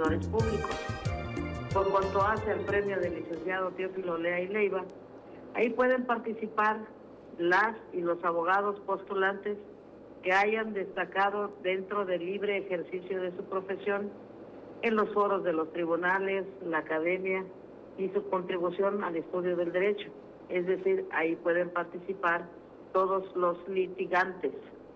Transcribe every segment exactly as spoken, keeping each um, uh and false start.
servidores públicos. Por cuanto hace al premio del licenciado Teófilo Olea y Leiva, ahí pueden participar las y los abogados postulantes que hayan destacado dentro del libre ejercicio de su profesión en los foros de los tribunales, la academia y su contribución al estudio del derecho. Es decir, ahí pueden participar todos los litigantes.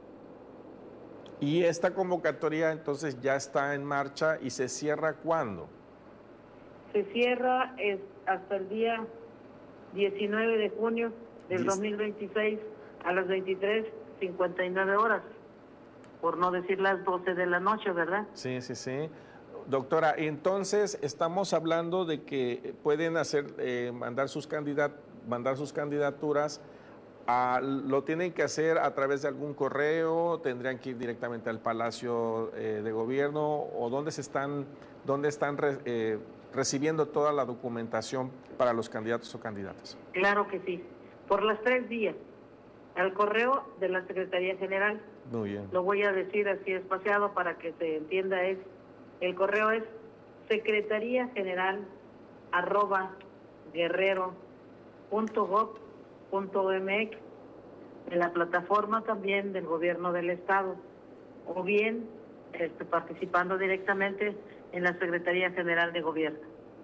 Y esta convocatoria entonces ya está en marcha y se cierra ¿cuándo? Se cierra es, hasta el día diecinueve de junio del dos mil veintiséis a las veintitrés cincuenta y nueve horas, por no decir las doce de la noche, ¿verdad? Sí, sí, sí. Doctora, entonces estamos hablando de que pueden hacer, eh, mandar sus candidat mandar sus candidaturas, a, lo tienen que hacer a través de algún correo, tendrían que ir directamente al Palacio eh, de Gobierno, o dónde se están, dónde están re, eh, recibiendo toda la documentación para los candidatos o candidatas. Claro que sí, por las tres vías. Al correo de la Secretaría General. Muy bien. Lo voy a decir así espaciado para que se entienda. Es el correo es secretaría general arroba guerrero punto gob punto mx, en la plataforma también del gobierno del estado, o bien este, participando directamente en la Secretaría General de Gobierno.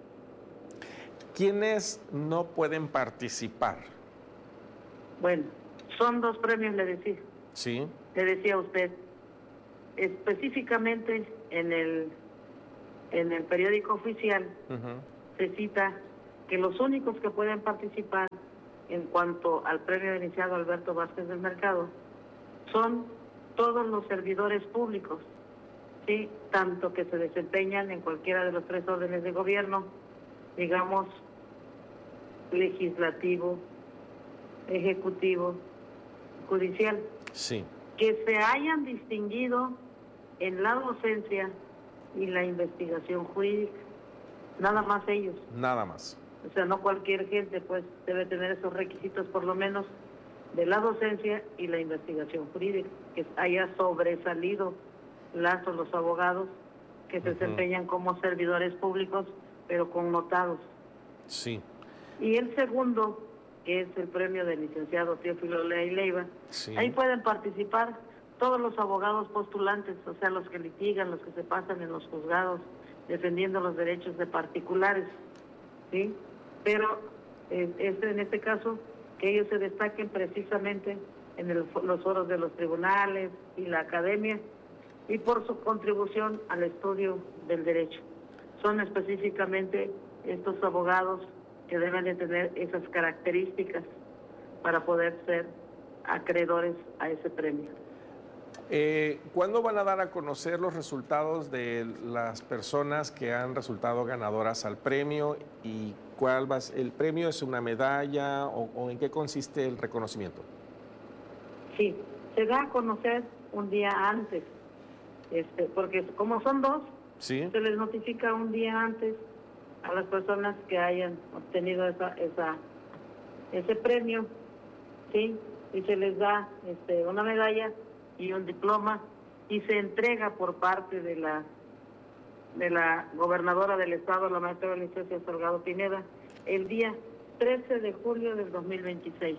¿Quiénes no pueden participar? Bueno, son dos premios, le decía. Sí. Le decía a usted, específicamente en el en el periódico oficial uh-huh. se cita que los únicos que pueden participar en cuanto al premio iniciado Alberto Vázquez del Mercado son todos los servidores públicos, sí, tanto que se desempeñan en cualquiera de los tres órdenes de gobierno, digamos, legislativo, ejecutivo, judicial, sí, que se hayan distinguido en la docencia y la investigación jurídica, nada más ellos. Nada más. O sea, no cualquier gente pues debe tener esos requisitos, por lo menos de la docencia y la investigación jurídica, que haya sobresalido las o los abogados que se uh-huh. desempeñan como servidores públicos, pero connotados. Sí. Y el segundo, que es el premio del licenciado Teófilo Olea y Leiva, sí. Ahí pueden participar todos los abogados postulantes, o sea, los que litigan, los que se pasan en los juzgados, defendiendo los derechos de particulares, ¿sí? Pero eh, este, en este caso, que ellos se destaquen precisamente en el, los foros de los tribunales y la academia, y por su contribución al estudio del derecho. Son específicamente estos abogados que deben de tener esas características para poder ser acreedores a ese premio. Eh, ¿Cuándo van a dar a conocer los resultados de las personas que han resultado ganadoras al premio? ¿Y cuál va a ser? ¿El premio es una medalla o, o en qué consiste el reconocimiento? Sí, se da a conocer un día antes, este, porque como son dos, ¿sí? Se les notifica un día antes a las personas que hayan obtenido esa, esa, ese premio, ¿sí? Y se les da este, una medalla y un diploma, y se entrega por parte de la de la gobernadora del estado, la maestra Alicia Salgado Pineda, el día trece de julio del dos mil veintiséis.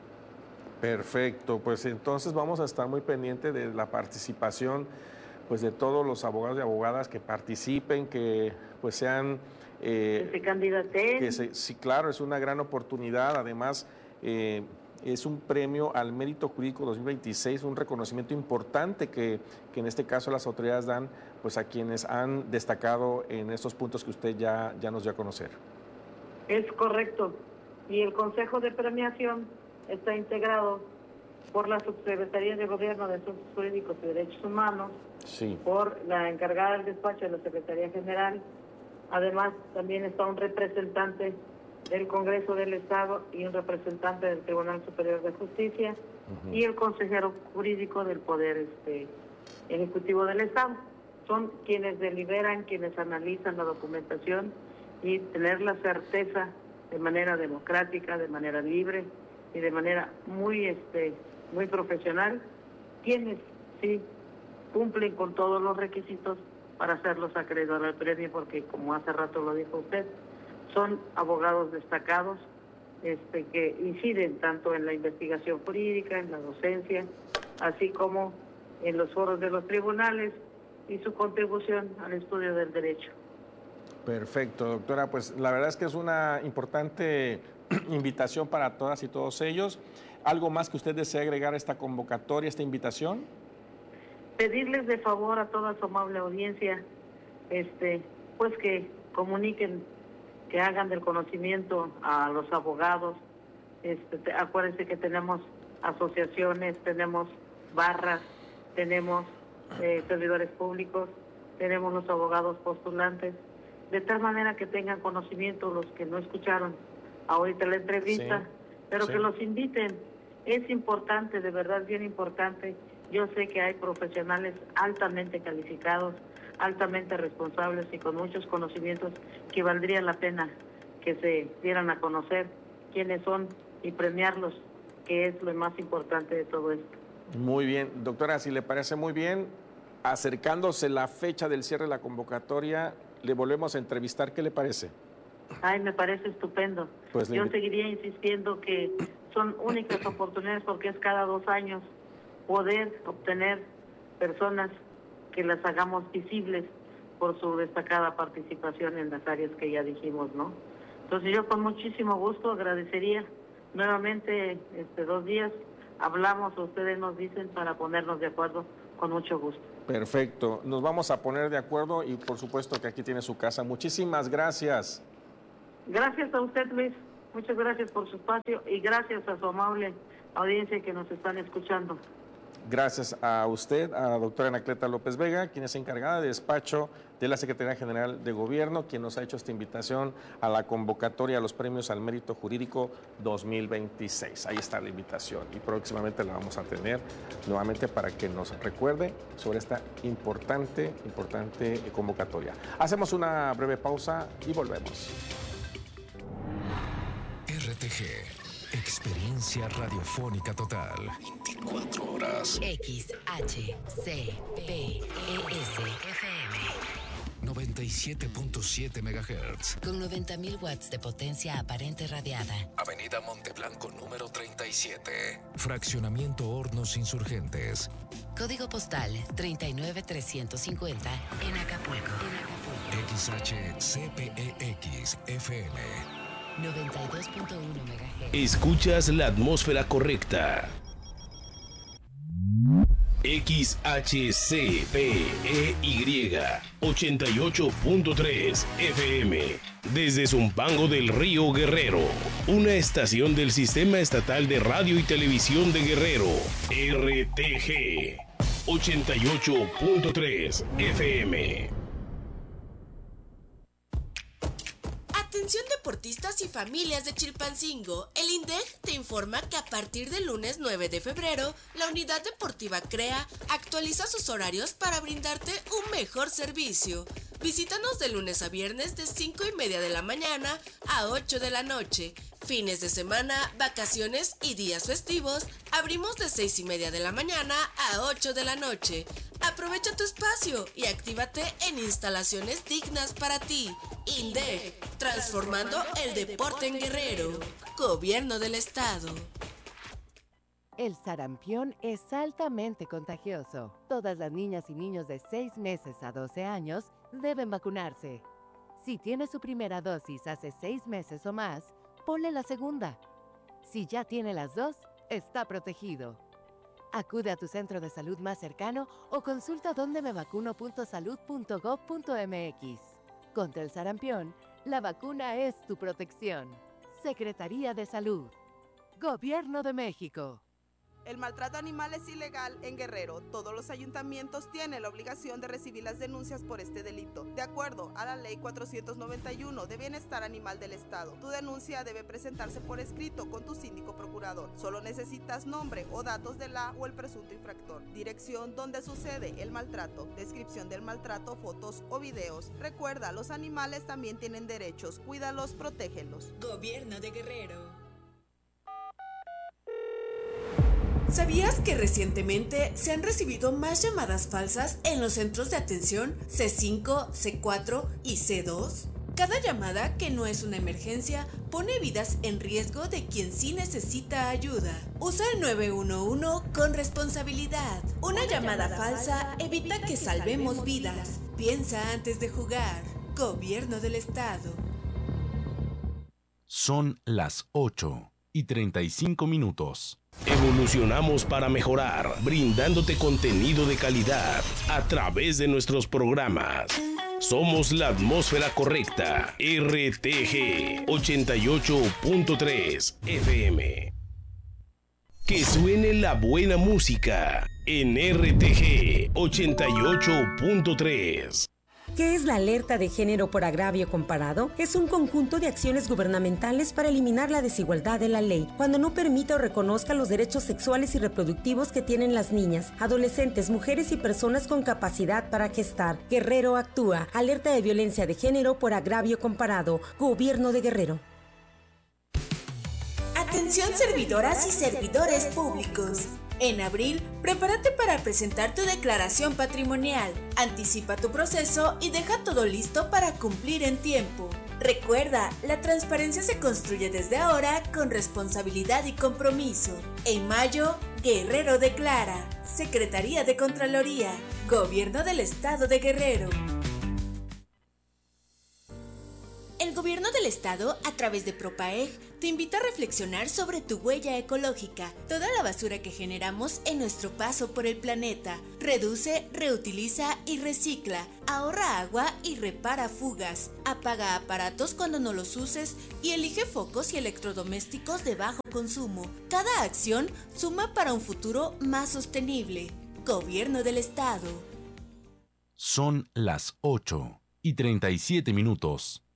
Perfecto, pues entonces vamos a estar muy pendientes de la participación pues de todos los abogados y abogadas que participen, que pues sean eh, que se candidaten. Que se, sí, claro, es una gran oportunidad, además eh, es un premio al mérito jurídico dos mil veintiséis, un reconocimiento importante que, que en este caso las autoridades dan pues a quienes han destacado en estos puntos que usted ya, ya nos dio a conocer. Es correcto, y el Consejo de Premiación está integrado por la Subsecretaría de Gobierno de Asuntos Jurídicos y Derechos Humanos, sí. por la encargada del despacho de la Secretaría General. Además, también está un representante del Congreso del Estado y un representante del Tribunal Superior de Justicia, uh-huh. y el consejero jurídico del Poder este, Ejecutivo del Estado. Son quienes deliberan, quienes analizan la documentación y tener la certeza de manera democrática, de manera libre y de manera muy, este, muy profesional, quienes sí cumplen con todos los requisitos para hacerlos acreedor al premio, porque como hace rato lo dijo usted, son abogados destacados este, que inciden tanto en la investigación jurídica, en la docencia, así como en los foros de los tribunales y su contribución al estudio del derecho. Perfecto, doctora. Pues la verdad es que es una importante invitación para todas y todos ellos. ¿Algo más que usted desea agregar a esta convocatoria, esta invitación? Pedirles de favor a toda su amable audiencia, este, pues que comuniquen, que hagan del conocimiento a los abogados. Este, te, acuérdense que tenemos asociaciones, tenemos barras, tenemos eh, servidores públicos, tenemos los abogados postulantes, de tal manera que tengan conocimiento los que no escucharon ahorita la entrevista, sí, pero sí. Que los inviten. Es importante, de verdad, bien importante. Yo sé que hay profesionales altamente calificados, altamente responsables y con muchos conocimientos que valdría la pena que se dieran a conocer quiénes son y premiarlos, que es lo más importante de todo esto. Muy bien, doctora, si le parece muy bien, acercándose la fecha del cierre de la convocatoria, le volvemos a entrevistar. ¿Qué le parece? Ay, me parece estupendo. Pues Yo le... seguiría insistiendo que son únicas oportunidades, porque es cada dos años poder obtener personas que las hagamos visibles por su destacada participación en las áreas que ya dijimos, ¿no? Entonces yo con muchísimo gusto agradecería nuevamente este dos días, hablamos, ustedes nos dicen para ponernos de acuerdo, con mucho gusto. Perfecto, nos vamos a poner de acuerdo y por supuesto que aquí tiene su casa. Muchísimas gracias. Gracias a usted, Luis, muchas gracias por su espacio y gracias a su amable audiencia que nos están escuchando. Gracias a usted, a la doctora Anacleta López Vega, quien es encargada de despacho de la Secretaría General de Gobierno, quien nos ha hecho esta invitación a la convocatoria a los premios al mérito jurídico dos mil veintiséis. Ahí está la invitación y próximamente la vamos a tener nuevamente para que nos recuerde sobre esta importante, importante convocatoria. Hacemos una breve pausa y volvemos. R T G. Experiencia radiofónica total. veinticuatro horas. X H C P E S F M. noventa y siete punto siete megahertz. Con noventa mil watts de potencia aparente radiada. Avenida Monteblanco número treinta y siete. Fraccionamiento Hornos Insurgentes. Código postal treinta y nueve trescientos cincuenta en Acapulco. X H C P E X F M. noventa y dos punto uno megahertz. Escuchas la atmósfera correcta. X H C P E Y ochenta y ocho punto tres F M. Desde Zumpango del Río Guerrero. Una estación del Sistema Estatal de Radio y Televisión de Guerrero. R T G. ochenta y ocho punto tres F M. Atención deportistas y familias de Chilpancingo, el INDEG te informa que a partir del lunes nueve de febrero, la Unidad Deportiva CREA actualiza sus horarios para brindarte un mejor servicio. Visítanos de lunes a viernes de cinco y media de la mañana a ocho de la noche. Fines de semana, vacaciones y días festivos, abrimos de seis y media de la mañana a ocho de la noche. Aprovecha tu espacio y actívate en instalaciones dignas para ti. INDEG, transformando el deporte en Guerrero. Gobierno del Estado. El sarampión es altamente contagioso. Todas las niñas y niños de seis meses a doce años deben vacunarse. Si tiene su primera dosis hace seis meses o más, ponle la segunda. Si ya tiene las dos, está protegido. Acude a tu centro de salud más cercano o consulta donde me vacuno punto salud punto gob punto m x. Contra el sarampión, la vacuna es tu protección. Secretaría de Salud. Gobierno de México. El maltrato animal es ilegal en Guerrero. Todos los ayuntamientos tienen la obligación de recibir las denuncias por este delito. De acuerdo a la Ley cuatrocientos noventa y uno de Bienestar Animal del Estado, tu denuncia debe presentarse por escrito con tu síndico procurador. Solo necesitas nombre o datos de la o el presunto infractor, dirección donde sucede el maltrato, descripción del maltrato, fotos o videos. Recuerda, los animales también tienen derechos. Cuídalos, protégelos. Gobierno de Guerrero. ¿Sabías que recientemente se han recibido más llamadas falsas en los centros de atención C cinco, C cuatro y C dos? Cada llamada que no es una emergencia pone vidas en riesgo de quien sí necesita ayuda. Usa el nueve uno uno con responsabilidad. Una llamada falsa evita que salvemos vidas. Piensa antes de jugar. Gobierno del Estado. Son las ocho y treinta y cinco minutos. Evolucionamos para mejorar, brindándote contenido de calidad a través de nuestros programas. Somos la atmósfera correcta. R T G ochenta y ocho punto tres F M. Que suene la buena música en R T G ochenta y ocho punto tres. ¿Qué es la alerta de género por agravio comparado? Es un conjunto de acciones gubernamentales para eliminar la desigualdad de la ley, cuando no permita o reconozca los derechos sexuales y reproductivos que tienen las niñas, adolescentes, mujeres y personas con capacidad para gestar. Guerrero actúa. Alerta de violencia de género por agravio comparado. Gobierno de Guerrero. Atención servidoras y servidores públicos. En abril, prepárate para presentar tu declaración patrimonial. Anticipa tu proceso y deja todo listo para cumplir en tiempo. Recuerda, la transparencia se construye desde ahora con responsabilidad y compromiso. En mayo, Guerrero declara. Secretaría de Contraloría. Gobierno del Estado de Guerrero. El Gobierno del Estado, a través de Propaeg, te invita a reflexionar sobre tu huella ecológica, toda la basura que generamos en nuestro paso por el planeta. Reduce, reutiliza y recicla, ahorra agua y repara fugas, apaga aparatos cuando no los uses y elige focos y electrodomésticos de bajo consumo. Cada acción suma para un futuro más sostenible. Gobierno del Estado. Son las ocho y treinta y siete minutos.